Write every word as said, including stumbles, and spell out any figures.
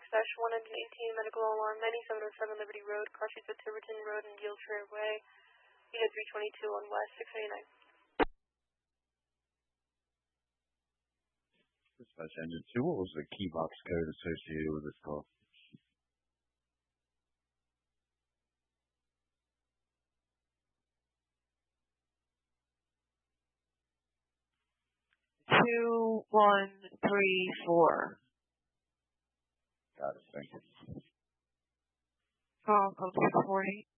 one eighteen, medical alarm, ninety-seven oh seven Liberty Road, car seats at Tiverton Road and Yieldshire Way, unit three twenty-two on West, six eighty-nine. Dispatch engine two, what was the key box code associated with this call? Two, one, three, four. Got it, thank you. Oh, okay, forty.